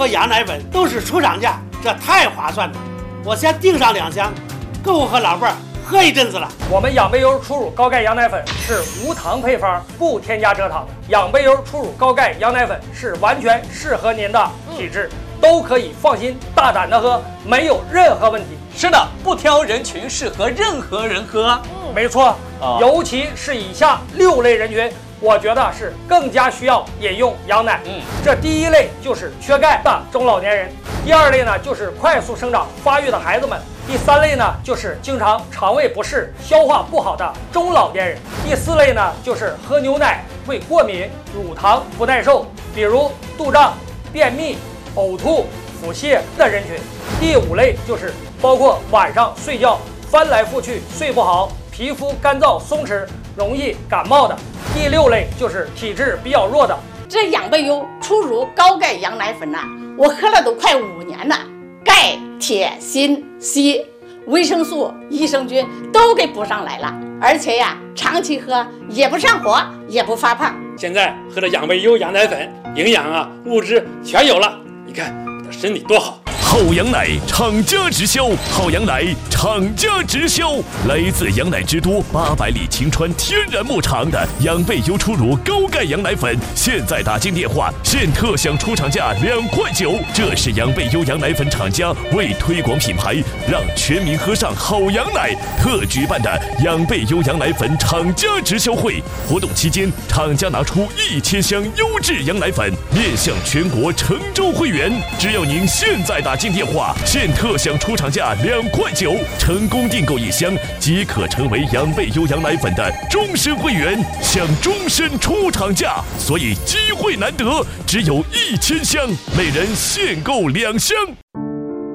和羊奶粉都是出厂价，这太划算了。我先订上2箱，够我和老伴儿喝一阵子了。 我们养贝优初乳高钙羊奶粉是无糖配方，不添加蔗糖。养贝优初乳高钙羊奶粉是完全适合您的体质，都可以放心大胆的喝，没有任何问题。 是的，不挑人群，适合任何人喝。 没错，尤其是以下6类人群，我觉得是更加需要饮用羊奶。这第一类就是缺钙的中老年人，第2类呢就是快速生长发育的孩子们，第3类呢就是经常肠胃不适、消化不好的中老年人，第4类呢就是喝牛奶会过敏、乳糖不耐受，比如肚胀、便秘、呕吐、腹泻的人群。第5类就是包括晚上睡觉翻来覆去睡不好、皮肤干燥松弛、容易感冒的。第6类就是体质比较弱的。 这养贝优初乳高钙羊奶粉我喝了都快5年了，钙、铁、锌、硒、维生素、益生菌都给补上来了，而且长期喝也不上火，也不发胖。 现在喝的养贝优羊奶粉，营养物质全有了，你看我的身体多好。 好羊奶厂家直销，好羊奶厂家直销，来自羊奶之都800里晴川天然牧场的养贝优初乳高钙羊奶粉，现在打进电话现特享出厂价2.9块。这是养贝优羊奶粉厂家为推广品牌，让全民喝上好羊奶特举办的养贝优羊奶粉厂家直销会。活动期间，厂家拿出1000箱优质羊奶粉，面向全国成州会员。只要您现在打进电话现特享出厂价2.9块，成功订购1箱即可成为养贝优羊奶粉的终身会员，享终身出厂价。所以机会难得，只有1000箱，每人限购2箱。